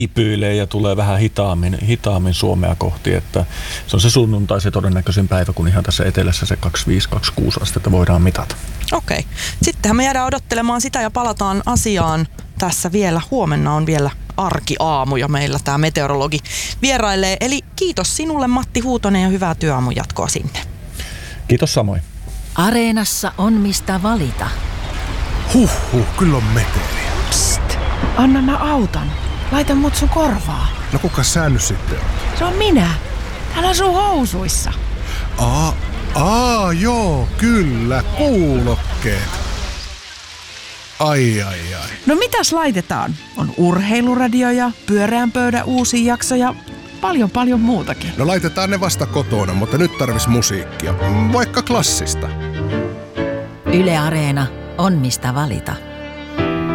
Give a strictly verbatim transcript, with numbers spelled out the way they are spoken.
ipyilee ja tulee vähän hitaammin, hitaammin Suomea kohti, että se on se sunnuntai se todennäköisin päivä, kun ihan tässä etelässä se kaksikymmentäviisi kaksikymmentäkuusi astetta voidaan mitata. Okei. Sittenhän me jäädään odottelemaan sitä ja palataan asiaan tässä vielä. Huomenna on vielä arkiaamu ja meillä tämä meteorologi vierailee. Eli kiitos sinulle Matti Huutonen ja hyvää työaamun jatkoa sinne. Kiitos samoin. Areenassa on mistä valita. Huhhuh, kyllä on meteliä. Psst, anna mä auton. Laita mut sun korvaa. No kuka sä nyt sitten on? Se on minä. Täällä on sun housuissa. Aa, aa, joo, kyllä, kuulokkeet. Ai, ai, ai. No mitäs laitetaan? On urheiluradio ja pyöreän pöydän uusi jakso ja paljon paljon muutakin. No laitetaan ne vasta kotona, mutta nyt tarvis musiikkia. Vaikka klassista. Yle Areena on mistä valita.